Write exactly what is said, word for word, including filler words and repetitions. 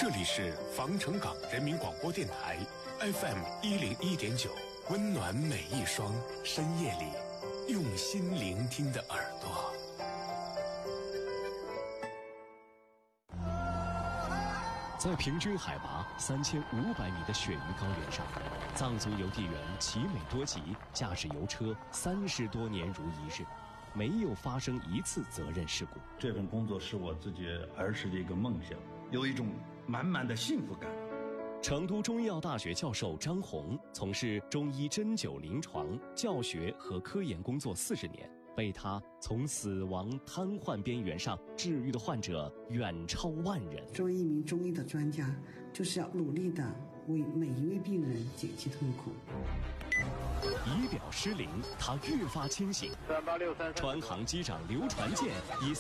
这里是防城港人民广播电台 F M 一零一点九，温暖每一双深夜里用心聆听的耳朵。 在平均海拔三千五百米的雪域高原上，藏族邮递员齐美多吉驾驶邮车三十多年如一日，没有发生一次责任事故。 这份工作是我自己儿时的一个梦想，有一种满满的幸福感。 成都中医药大学教授张红从事中医针灸临床、教学和科研工作四十年，被他从死亡瘫痪边缘上治愈的患者远超万人。 作为一名中医的专家，就是要努力的为每一位病人减轻痛苦。 仪表失灵，他越发清醒。 三八六三， 船航机长刘传健以